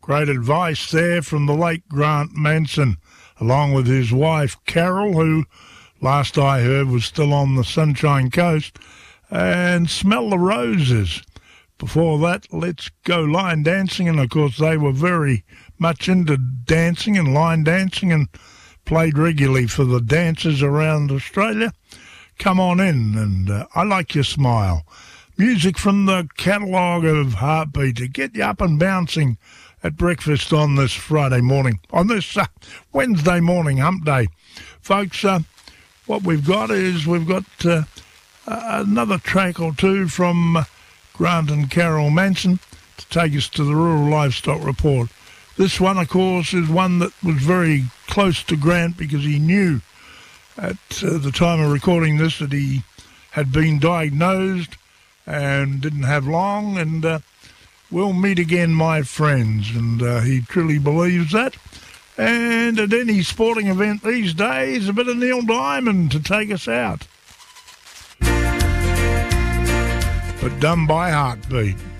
Great advice there from the late Grant Manson, along with his wife Carol, who, last I heard, was still on the Sunshine Coast, and Smell the Roses. Before that, Let's Go Line Dancing, and of course they were very much into dancing and line dancing and played regularly for the dancers around Australia. Come on in, and I Like Your Smile. Music from the catalogue of Heartbeat to get you up and bouncing at breakfast on this Friday morning, on this Wednesday morning, hump day. Folks, what we've got is another track or two from Grant and Carol Manson to take us to the Rural Livestock Report. This one, of course, is one that was very close to Grant because he knew at the time of recording this that he had been diagnosed and didn't have long, and we'll meet again, my friends, and he truly believes that. And at any sporting event these days, a bit of Neil Diamond to take us out. But done by Heartbeat.